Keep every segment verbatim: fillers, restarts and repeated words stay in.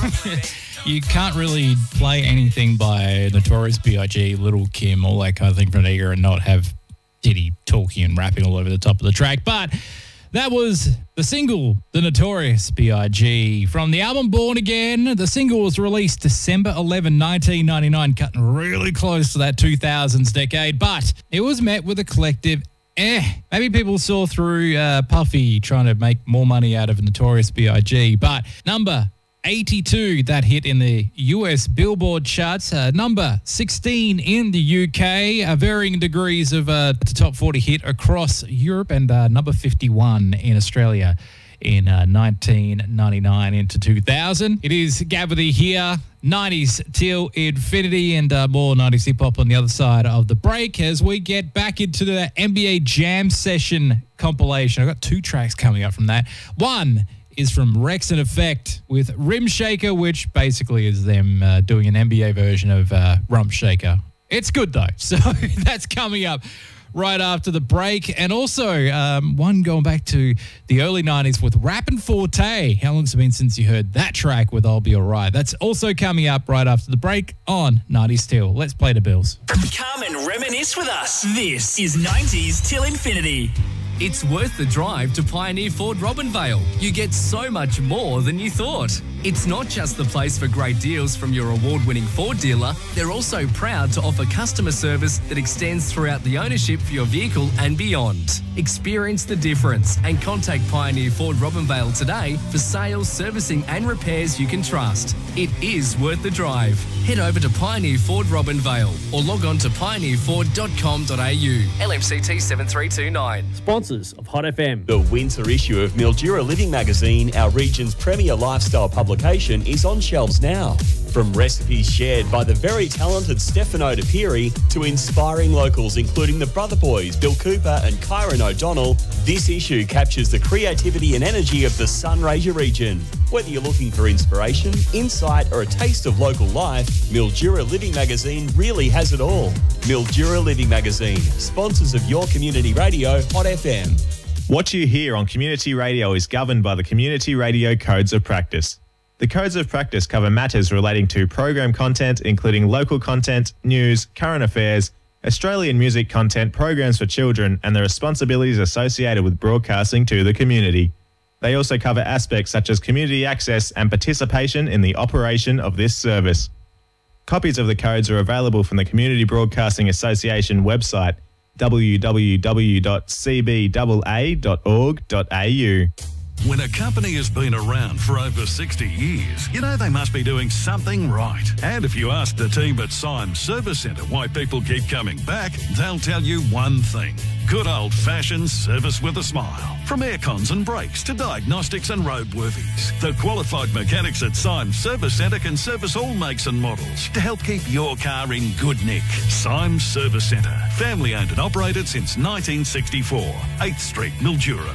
You can't really play anything by Notorious B I G, Little Kim, all that kind of thing from an era and not have Diddy talking and rapping all over the top of the track. But that was the single, The Notorious B I G From the album Born Again. The single was released December eleventh, nineteen ninety-nine, cutting really close to that two thousands decade. But it was met with a collective eh. Maybe people saw through uh, Puffy trying to make more money out of Notorious B I G But number eighty-two, that hit in the U S Billboard charts. Uh, number sixteen in the U K, uh, varying degrees of uh, the top forty hit across Europe, and uh, number fifty-one in Australia in uh, nineteen ninety-nine into two thousand. It is Gavity here, nineties till infinity, and uh, more nineties hip-hop on the other side of the break as we get back into the N B A Jam Session compilation. I've got two tracks coming up from that. One is from Rex and Effect with Rim Shaker, which basically is them uh, doing an N B A version of uh, Rump Shaker. It's good though, so that's coming up right after the break. And also um, one going back to the early nineties with Rappin' Forte. How long's it been since you heard that track with I'll Be Alright? That's also coming up right after the break on nineties Till. Let's play the Bills. Come and reminisce with us. This is nineties Till Infinity. It's worth the drive to Pioneer Ford Robinvale. You get so much more than you thought. It's not just the place for great deals from your award-winning Ford dealer. They're also proud to offer customer service that extends throughout the ownership for your vehicle and beyond. Experience the difference and contact Pioneer Ford Robinvale today for sales, servicing and repairs you can trust. It is worth the drive. Head over to Pioneer Ford Robinvale or log on to pioneer ford dot com dot a u. L M C T seven three two nine. Sponsors of Hot F M. The winter issue of Mildura Living Magazine, our region's premier lifestyle publication, is on shelves now. From recipes shared by the very talented Stefano DePiri to inspiring locals including the Brother Boys, Bill Cooper and Kyron O'Donnell, this issue captures the creativity and energy of the Sunraysia region. Whether you're looking for inspiration, insight or a taste of local life, Mildura Living Magazine really has it all. Mildura Living Magazine, sponsors of your community radio, Hot F M. What you hear on community radio is governed by the Community Radio Codes of Practice. The Codes of Practice cover matters relating to program content, including local content, news, current affairs, Australian music content, programs for children, and the responsibilities associated with broadcasting to the community. They also cover aspects such as community access and participation in the operation of this service. Copies of the codes are available from the Community Broadcasting Association website, w w w dot c b a a dot org dot a u. When a company has been around for over sixty years, you know they must be doing something right. And if you ask the team at Symes Service Centre why people keep coming back, they'll tell you one thing. Good old-fashioned service with a smile. From aircons and brakes to diagnostics and roadworthies, the qualified mechanics at Symes Service Centre can service all makes and models to help keep your car in good nick. Symes Service Centre, family-owned and operated since nineteen sixty-four. eighth Street, Mildura.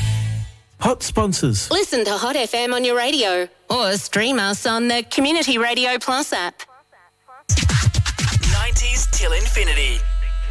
Hot sponsors. Listen to Hot F M on your radio or stream us on the Community Radio Plus app. nineties Till Infinity.